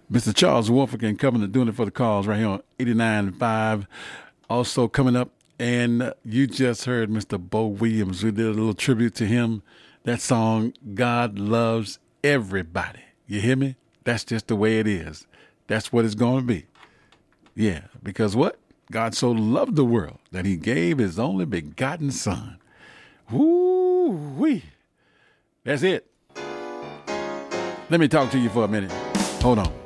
Mr. Charles Wolford and Covenant doing it for the cause right here on 89.5. Also coming up, and you just heard Mr. Bo Williams. We did a little tribute to him. That song, God Loves Everybody. You hear me? That's just the way it is. That's what it's going to be. Yeah, because what? God so loved the world that he gave his only begotten son. Woo-wee. That's it. Let me talk to you for a minute. Hold on.